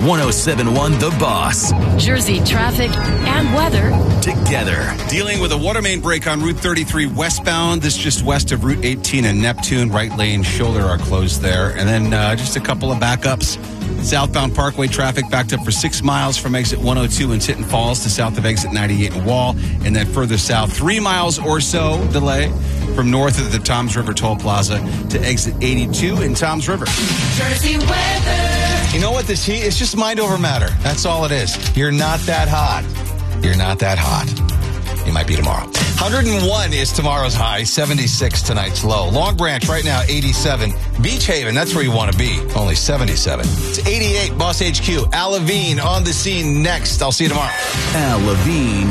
1071 The Boss. Jersey traffic and weather Together. Dealing with a water main break on Route 33 westbound. This just west of Route 18 and Neptune. Right lane, shoulder are closed there. And then just a couple of backups. Southbound Parkway traffic backed up for 6 miles from exit 102 in Tinton Falls to south of exit 98 in Wall. And then further south, 3 miles or so delay from north of the Toms River Toll Plaza to exit 82 in Toms River. Jersey weather. You know what this heat? It's just mind over matter. That's all it is. You're not that hot. You're not that hot. You might be tomorrow. 101 is tomorrow's high. 76 tonight's low. Long Branch right now, 87. Beach Haven, that's where you want to be. Only 77. It's 88. Boss HQ. Al Levine on the scene next. I'll see you tomorrow. Al Levine.